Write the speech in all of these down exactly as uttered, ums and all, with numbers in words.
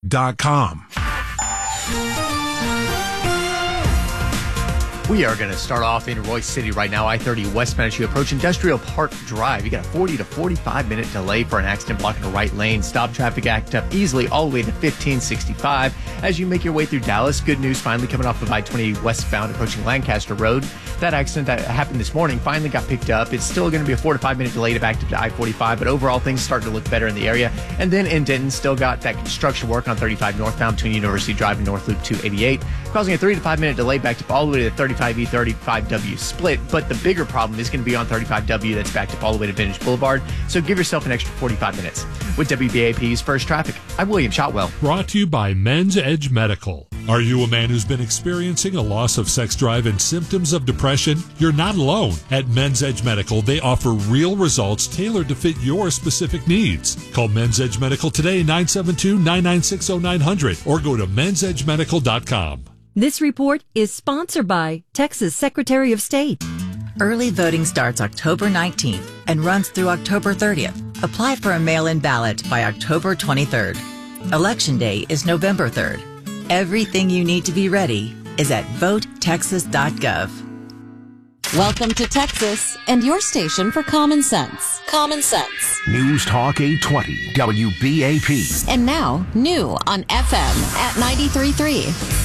dot com. We are going to start off in Royce City right now. I thirty westbound as you approach Industrial Park Drive. You got a forty to forty-five minute delay for an accident blocking the right lane. Stop traffic act up easily all the way to fifteen sixty-five. As you make your way through Dallas, good news finally coming off of I twenty westbound approaching Lancaster Road. That accident that happened this morning finally got picked up. It's still going to be a four to five minute delay to back to I forty-five, but overall things starting to look better in the area. And then in Denton, still got that construction work on thirty-five northbound between University Drive and North Loop two eighty-eight, causing a three to five minute delay backed up all the way to the thirty-five E thirty-five W split. But the bigger problem is going to be on thirty-five W that's backed up all the way to Vintage Boulevard. So give yourself an extra forty-five minutes. With W B A P's First Traffic, I'm William Shotwell. Brought to you by Men's Edge Medical. Are you a man who's been experiencing a loss of sex drive and symptoms of depression? You're not alone. At Men's Edge Medical, they offer real results tailored to fit your specific needs. Call Men's Edge Medical today, nine seven two, nine nine six, zero nine zero zero, or go to men's edge medical dot com. This report is sponsored by Texas Secretary of State. Early voting starts October nineteenth and runs through October thirtieth. Apply for a mail-in ballot by October twenty-third. Election Day is November third. Everything you need to be ready is at vote texas dot gov. Welcome to Texas and your station for common sense. Common sense. News Talk eight twenty W B A P. And now, new on F M at ninety-three point three.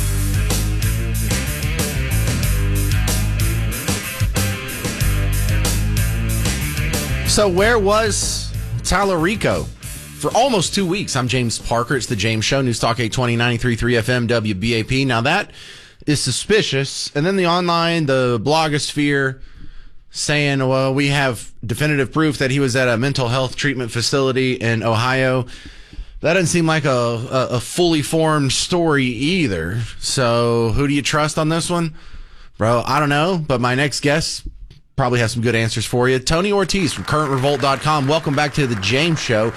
So where was Tallarico for almost two weeks? I'm James Parker. It's the James Show, News Talk eight twenty, ninety-three point three F M, W B A P. Now that is suspicious. And then the online, the blogosphere saying, well, we have definitive proof that he was at a mental health treatment facility in Ohio. That doesn't seem like a, a, a fully formed story either. So who do you trust on this one? Bro, I don't know, but my next guest probably has some good answers for you. Tony Ortiz from current revolt dot com. Welcome back to the James Show.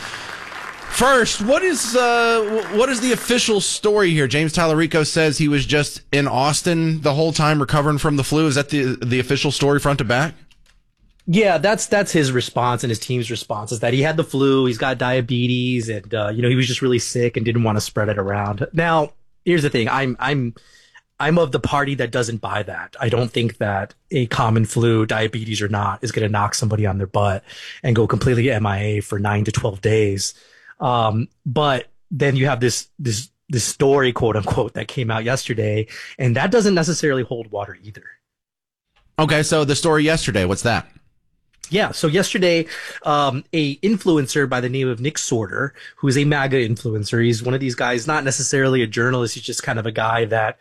First, what is uh, what is the official story here? James Tallarico says he was just in Austin the whole time recovering from the flu. Is that the the official story front to back? Yeah, that's that's his response and his team's response is that he had the flu, he's got diabetes, and uh, you know, he was just really sick and didn't want to spread it around. Now, here's the thing. I'm I'm I'm of the party that doesn't buy that. I don't think that a common flu, diabetes or not, is going to knock somebody on their butt and go completely M I A for nine to twelve days. Um, but then you have this, this, this story, quote unquote, that came out yesterday, and that doesn't necessarily hold water either. Okay. So the story yesterday, what's that? Yeah. So yesterday, um, a influencer by the name of Nick Sorter, who is a MAGA influencer. He's one of these guys, not necessarily a journalist. He's just kind of a guy that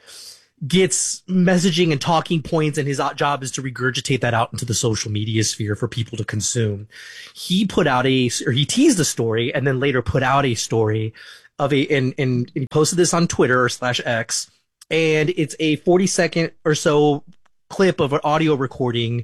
gets messaging and talking points, and his job is to regurgitate that out into the social media sphere for people to consume. He put out a, or he teased a story and then later put out a story of a, and, and he posted this on Twitter slash X, and it's a forty second or so clip of an audio recording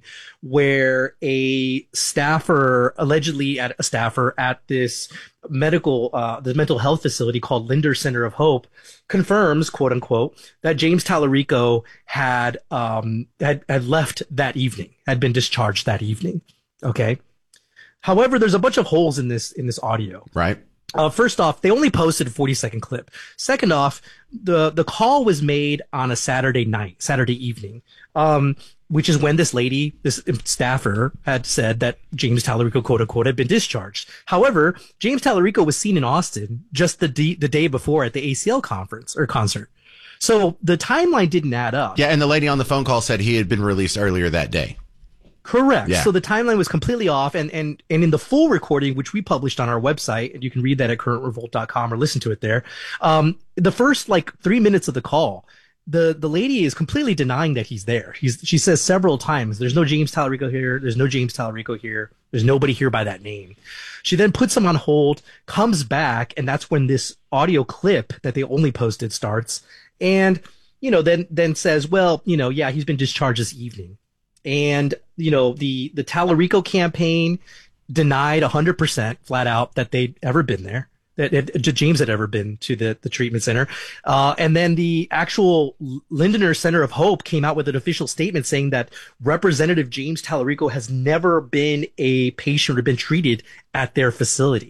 where a staffer, allegedly at a staffer at this medical, uh, the mental health facility called Linder Center of Hope, confirms, quote unquote, that James Tallarico had, um, had, had left that evening, had been discharged that evening. Okay. However, there's a bunch of holes in this, in this audio. Right. Uh, first off, they only posted a forty second clip. Second off, the, the call was made on a Saturday night, Saturday evening, um, which is when this lady, this staffer, had said that James Tallarico, quote unquote, had been discharged. However, James Tallarico was seen in Austin just the d- the day before at the A C L conference or concert. So the timeline didn't add up. Yeah, and the lady on the phone call said he had been released earlier that day. Correct. Yeah. So the timeline was completely off, and, and, and in the full recording, which we published on our website, and you can read that at current revolt dot com or listen to it there. Um, the first like three minutes of the call, the, the lady is completely denying that he's there. He's, she says several times, there's no James Tallarico here. There's no James Tallarico here. There's nobody here by that name. She then puts him on hold, comes back, and that's when this audio clip that they only posted starts. And, you know, then, then says, well, you know, yeah, he's been discharged this evening. And, you know, the, the Tallarico campaign denied one hundred percent flat out that they'd ever been there, that, that James had ever been to the, the treatment center. Uh, and then the actual Linder Center of Hope came out with an official statement saying that Representative James Tallarico has never been a patient or been treated at their facility.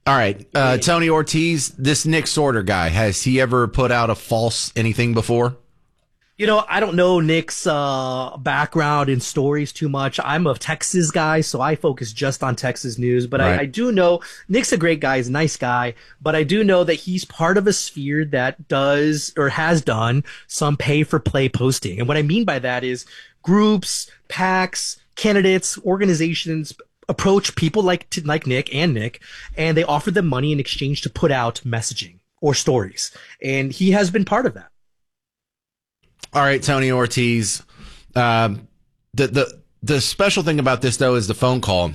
All right. Uh, Tony Ortiz, this Nick Sorter guy, has he ever put out a false anything before? You know, I don't know Nick's uh, background and stories too much. I'm a Texas guy, so I focus just on Texas news. But Right. I, I do know Nick's a great guy. He's a nice guy. But I do know that he's part of a sphere that does or has done some pay-for-play posting. And what I mean by that is groups, PACs, candidates, organizations approach people like like Nick and Nick, and they offer them money in exchange to put out messaging or stories. And he has been part of that. All right, Tony Ortiz. Um, the the the special thing about this though is the phone call.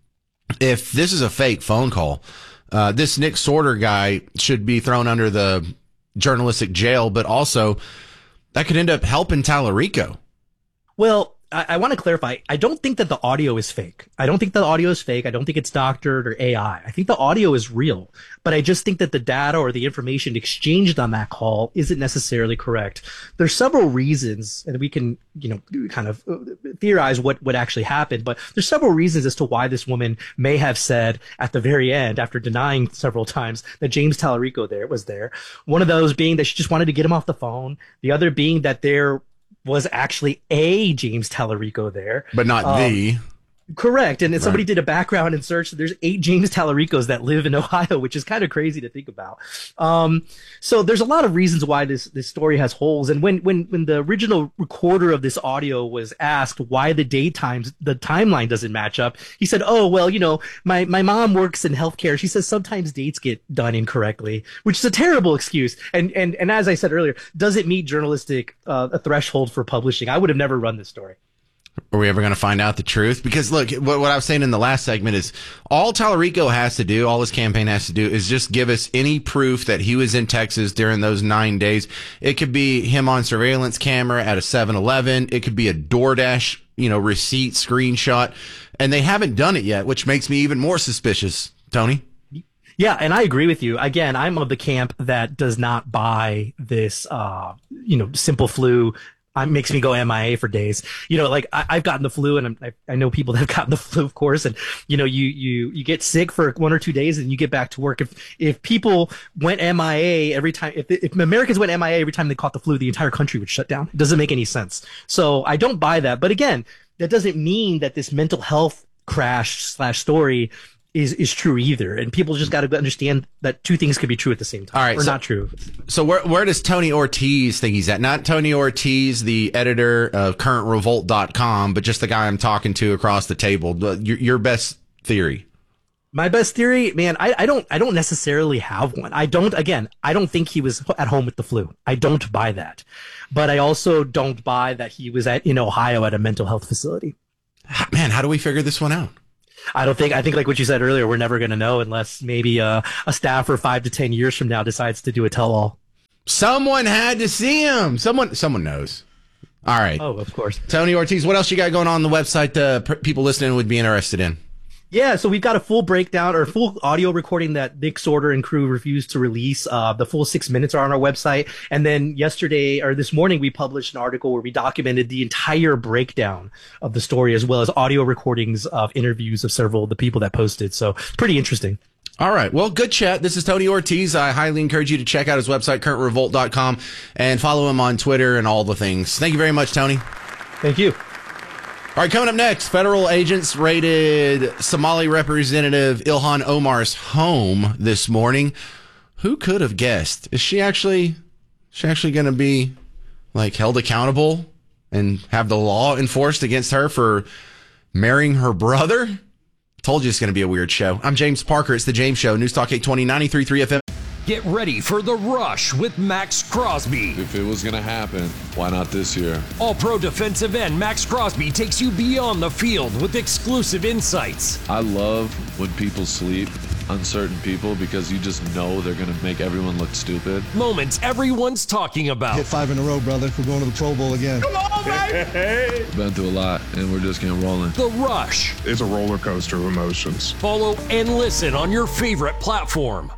If this is a fake phone call, uh, this Nick Sorter guy should be thrown under the journalistic jail. But also, that could end up helping Tallarico. Well, I, I want to clarify. I don't think that the audio is fake. I don't think the audio is fake. I don't think it's doctored or A I. I think the audio is real, but I just think that the data or the information exchanged on that call isn't necessarily correct. There's several reasons, and we can, you know, kind of theorize what, what actually happened, but there's several reasons as to why this woman may have said at the very end, after denying several times, that James Tallarico there was there. One of those being that she just wanted to get him off the phone. The other being that there was actually a James Tallarico there. But not um, the. Correct. And then somebody Right. did a background and search. There's eight James Tallaricos that live in Ohio, which is kind of crazy to think about. Um, so there's a lot of reasons why this, this story has holes. And when, when, when the original recorder of this audio was asked why the date times, the timeline doesn't match up, he said, oh, well, you know, my, my mom works in healthcare. She says sometimes dates get done incorrectly, which is a terrible excuse. And, and, and as I said earlier, doesn't meet journalistic, uh, a threshold for publishing. I would have never run this story. Are we ever going to find out the truth? Because look, what, what I was saying in the last segment is all Tallarico has to do, all his campaign has to do is just give us any proof that he was in Texas during those nine days. It could be him on surveillance camera at a seven eleven. It could be a DoorDash, you know, receipt screenshot. And they haven't done it yet, which makes me even more suspicious. Tony? Yeah, and I agree with you. Again, I'm of the camp that does not buy this, uh, you know, simple flu. It makes me go M I A for days. You know, like I, I've gotten the flu, and I'm, I, I know people that have gotten the flu, of course. And you know, you you you get sick for one or two days, and you get back to work. If if people went M I A every time, if if Americans went M I A every time they caught the flu, the entire country would shut down. It doesn't make any sense. So I don't buy that. But again, that doesn't mean that this mental health crash slash story is is true either. And people just got to understand that two things could be true at the same time. All right, or so- not true. So where where does Tony Ortiz think he's at? Not Tony Ortiz, the editor of current revolt dot com, but just the guy I'm talking to across the table. Your, your best theory. My best theory, man, I, I don't I don't necessarily have one. I don't again, I don't think he was at home with the flu. I don't buy that. But I also don't buy that he was at in Ohio at a mental health facility. Man, how do we figure this one out? I don't think, I think like what you said earlier, we're never going to know unless maybe uh, a staffer five to ten years from now decides to do a tell-all. Someone had to see him. Someone, someone knows. All right. Oh, of course. Tony Ortiz, what else you got going on, on the website that uh, people listening would be interested in? Yeah, so we've got a full breakdown or full audio recording that Nick Sorter and crew refused to release. Uh, the full six minutes are on our website. And then yesterday or this morning, we published an article where we documented the entire breakdown of the story, as well as audio recordings of interviews of several of the people that posted. So it's pretty interesting. All right. Well, good chat. This is Tony Ortiz. I highly encourage you to check out his website, current revolt dot com, and follow him on Twitter and all the things. Thank you very much, Tony. Thank you. All right, coming up next, federal agents raided Somali Representative Ilhan Omar's home this morning. Who could have guessed? Is she actually, is she actually going to be like held accountable and have the law enforced against her for marrying her brother? Told you it's going to be a weird show. I'm James Parker. It's the James Show. News Talk eight twenty, ninety-three point three F M. Get ready for The Rush with Max Crosby. If it was going to happen, why not this year? All-pro defensive end Max Crosby takes you beyond the field with exclusive insights. I love when people sleep on certain people because you just know they're going to make everyone look stupid. Moments everyone's talking about. Hit five in a row, brother. We're going to the Pro Bowl again. Come on, baby! Been through a lot, and we're just getting rolling. The Rush. It's a roller coaster of emotions. Follow and listen on your favorite platform.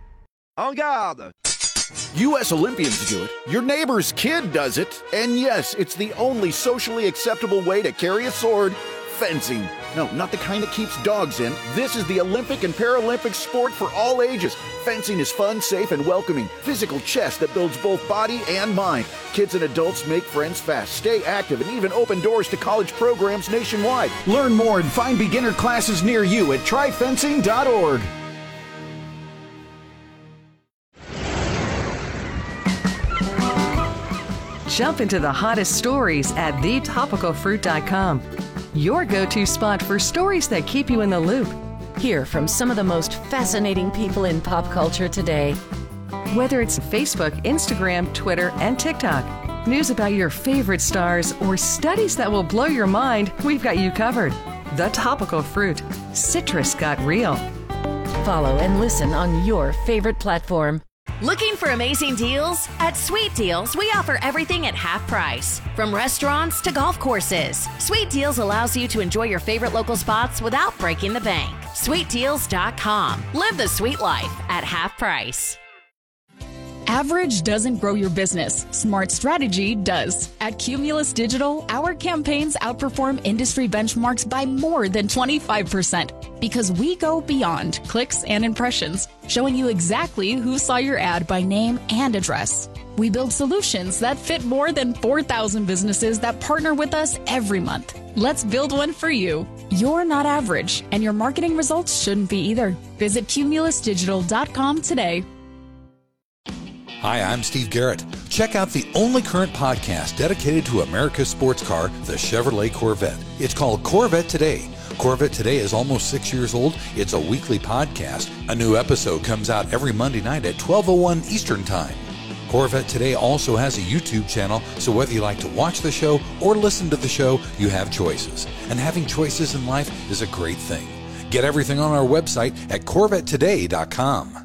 En garde! U S Olympians do it, your neighbor's kid does it, and yes, it's the only socially acceptable way to carry a sword Fencing. No, not the kind that keeps dogs in. This is the Olympic and Paralympic sport for all ages. Fencing is fun, safe, and welcoming. Physical chess that builds both body and mind. Kids and adults make friends fast, stay active, and even open doors to college programs nationwide. Learn more and find beginner classes near you at try fencing dot org. Jump into the hottest stories at the topical fruit dot com. Your go-to spot for stories that keep you in the loop. Hear from some of the most fascinating people in pop culture today. Whether it's Facebook, Instagram, Twitter, and TikTok, news about your favorite stars, or studies that will blow your mind, we've got you covered. The Topical Fruit. Citrus got real. Follow and listen on your favorite platform. Looking for amazing deals? At Sweet Deals, we offer everything at half price. From restaurants to golf courses, Sweet Deals allows you to enjoy your favorite local spots without breaking the bank. sweet deals dot com. Live the sweet life at half price. Average doesn't grow your business. Smart strategy does. At Cumulus Digital, our campaigns outperform industry benchmarks by more than twenty-five percent because we go beyond clicks and impressions, showing you exactly who saw your ad by name and address. We build solutions that fit more than four thousand businesses that partner with us every month. Let's build one for you. You're not average, and your marketing results shouldn't be either. Visit cumulus digital dot com today. Hi, I'm Steve Garrett. Check out the only current podcast dedicated to America's sports car, the Chevrolet Corvette. It's called Corvette Today. Corvette Today is almost six years old. It's a weekly podcast. A new episode comes out every Monday night at twelve oh one Eastern Time. Corvette Today also has a YouTube channel, so whether you like to watch the show or listen to the show, you have choices. And having choices in life is a great thing. Get everything on our website at corvette today dot com.